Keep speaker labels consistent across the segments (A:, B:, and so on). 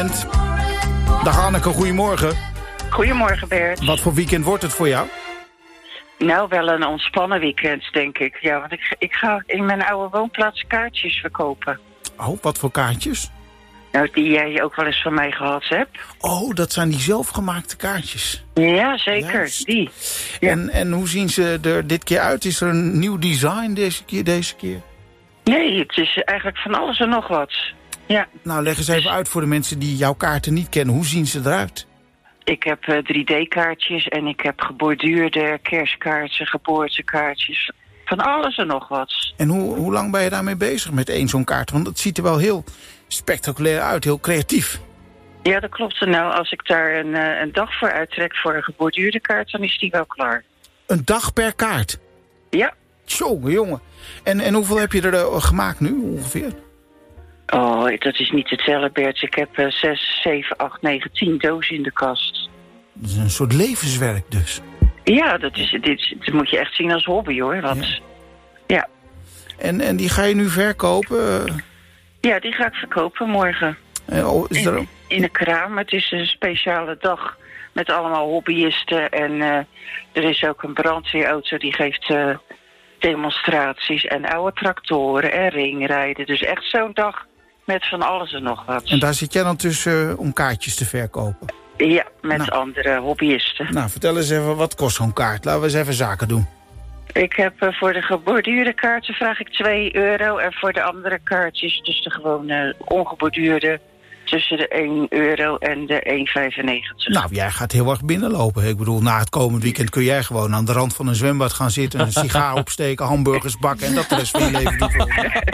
A: Dag Anneke, goedemorgen.
B: Goedemorgen Bert.
A: Wat voor weekend wordt het voor jou?
B: Nou, wel een ontspannen weekend, denk ik. Ja, want ik ga in mijn oude woonplaats kaartjes verkopen.
A: Oh, wat voor kaartjes?
B: Nou, die jij ook wel eens van mij gehad hebt.
A: Oh, dat zijn die zelfgemaakte kaartjes.
B: Ja, zeker,
A: Juist.
B: die. Ja.
A: En hoe zien ze er dit keer uit? Is er een nieuw design deze keer?
B: Nee, het is eigenlijk van alles en nog wat. Ja.
A: Nou, leg eens even uit voor de mensen die jouw kaarten niet kennen. Hoe zien ze eruit?
B: Ik heb 3D-kaartjes en ik heb geborduurde kerstkaartjes, geboortekaartjes. Van alles en nog wat.
A: En hoe lang ben je daarmee bezig met één zo'n kaart? Want het ziet er wel heel spectaculair uit, heel creatief.
B: Ja, dat klopt. Nou, als ik daar een dag voor uittrek voor een geborduurde kaart, dan is die wel klaar.
A: Een dag per kaart?
B: Ja.
A: Jongen. En hoeveel heb je er gemaakt nu ongeveer?
B: Oh, dat is niet te tellen, Bert. Ik heb 6, 7, 8, 9, 10 dozen in de kast.
A: Dat is een soort levenswerk dus.
B: Ja, dat moet je echt zien als hobby, hoor. Want, ja.
A: En die ga je nu verkopen?
B: Ja, die ga ik verkopen morgen. In een kraam. Het is een speciale dag met allemaal hobbyisten. En er is ook een brandweerauto die geeft demonstraties. En oude tractoren en ringrijden. Dus echt zo'n dag met van alles en nog wat.
A: En daar zit jij dan tussen om kaartjes te verkopen?
B: Ja, met andere hobbyisten.
A: Nou, vertel eens even, wat kost zo'n kaart? Laten we eens even zaken doen.
B: Ik heb voor de geborduurde kaarten vraag ik €2. En voor de andere kaartjes, dus de gewone ongeborduurde, tussen de €1 en de €1,95.
A: Nou, jij gaat heel erg binnenlopen. Ik bedoel, na het komend weekend kun jij gewoon aan de rand van een zwembad gaan zitten, een sigaar opsteken, hamburgers bakken en dat de rest van je leven doen.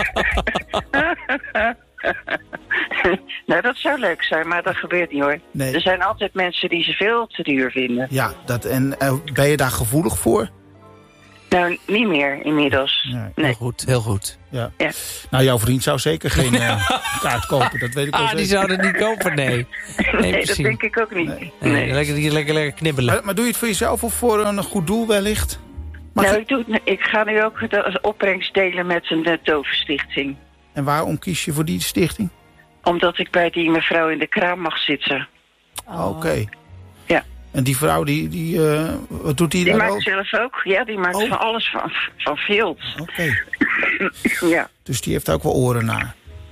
B: Nou, dat zou leuk zijn, maar dat gebeurt niet, hoor.
A: Nee.
B: Er zijn altijd mensen die ze veel te duur vinden.
A: Ja, ben je daar gevoelig voor?
B: Nou, niet meer inmiddels.
A: Nee.
C: Heel goed.
A: Ja.
B: Ja.
A: Nou, jouw vriend zou zeker geen kaart kopen, dat weet ik wel zeker.
C: Die zou het niet kopen, nee.
B: Nee, dat denk ik ook niet.
C: Nee. Lekker knibbelen.
A: Maar doe je het voor jezelf of voor een goed doel wellicht?
B: Ik ga nu ook de opbrengst delen met een dovenstichting.
A: En waarom kies je voor die stichting?
B: Omdat ik bij die mevrouw in de kraam mag zitten.
A: Oké.
B: Ja.
A: En die vrouw, wat doet die dan?
B: Die maakt zelf ook. Ja, die maakt van alles van vilt.
A: Oké.
B: Ja.
A: Dus die heeft ook wel oren naar.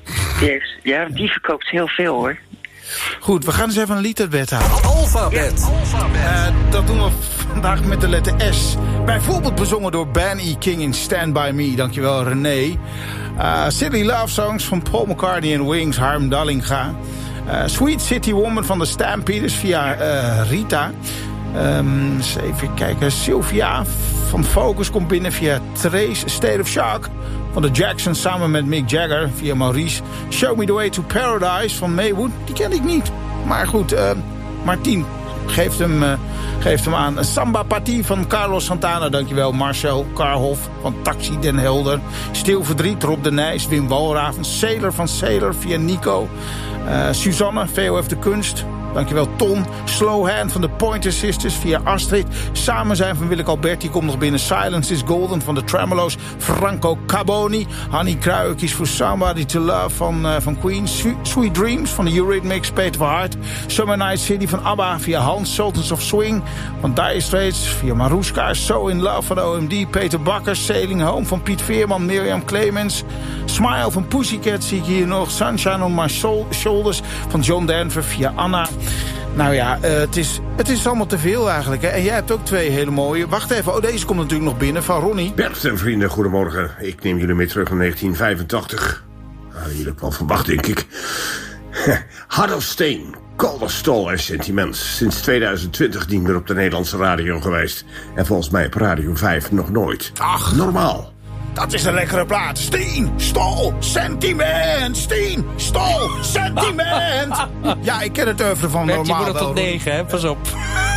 B: Die verkoopt heel veel, hoor.
A: Goed, we gaan eens even een lied uit bed halen.
C: Alfabet.
A: Dat doen we vandaag met de letter S. Bijvoorbeeld bezongen door Ben E. King in Stand By Me. Dankjewel, René. Silly Love Songs van Paul McCartney en Wings, Harm Dallinga. Sweet City Woman van de Stampeders via Rita. Eens even kijken. Sylvia van Focus komt binnen via Trace. State of Shock van de Jacksons samen met Mick Jagger via Maurice. Show Me The Way To Paradise van Maywood. Die ken ik niet. Maar goed, Martien geeft hem aan. Samba Partie van Carlos Santana. Dankjewel. Marcel Karhoff van Taxi Den Helder. Stil Verdriet, Rob de Nijs. Wim Walraven. Sailor van Sailor via Nico. Suzanne, VOF de Kunst. Dankjewel Ton. Slow Hand van de Pointer Sisters via Astrid. Samen zijn van Willeke Alberti komt nog binnen. Silence is Golden van de Tremolo's. Franco Caboni. Hanny Kruijk kiest voor Somebody to Love van Queen. Sweet Dreams van de Eurythmics. Peter van Hart. Summer Night City van ABBA via Hans. Sultans of Swing van Dire Straits via Maruska. So in Love van de OMD. Peter Bakker. Sailing Home van Piet Veerman. Mirjam Clemens. Smile van Pussycat zie ik hier nog. Sunshine on My Shoulders van John Denver via Anna. Nou ja, het is allemaal te veel eigenlijk. Hè? En jij hebt ook 2 hele mooie. Wacht even, deze komt natuurlijk nog binnen van Ronnie.
D: Bert en vrienden, goedemorgen. Ik neem jullie mee terug naar 1985. Jullie hebben wel verwacht, denk ik. Hart of Steen, Calderstol en Sentiment. Sinds 2020 niet meer op de Nederlandse radio geweest. En volgens mij op Radio 5 nog nooit.
A: Ach,
D: normaal.
A: Dat is een lekkere plaat. Steen, Stol, Sentiment. Steen, Stol, Sentiment. Ja, ik ken het oeuvre van
C: Bert,
A: normaal.
C: Je moet tot 9, hè? Pas op.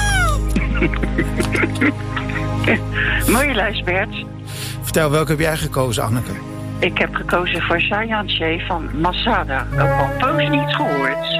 B: Mooie lijst, Bert.
A: Vertel, welke heb jij gekozen, Anneke?
B: Ik heb gekozen voor Sayanche van Masada. Ook al poos niet gehoord.